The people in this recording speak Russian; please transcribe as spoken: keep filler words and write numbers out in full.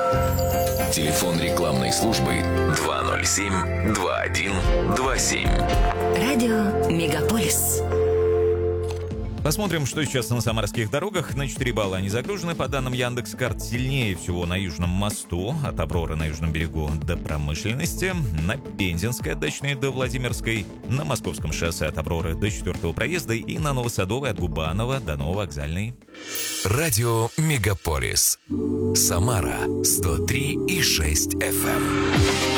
Телефон рекламной службы два ноль семь два один два семь. Радио Мегаполис. Посмотрим, что сейчас на самарских дорогах. На четыре балла они загружены. По данным Яндекс.Карт, сильнее всего на Южном мосту, от Авроры на Южном берегу до Промышленности, на Пензенской от Дачной до Владимирской, на Московском шоссе от Авроры до четвертого проезда и на Новосадовой от Губанова до Нововокзальной. Радио Мегаполис. Самара сто три и шесть эф эм.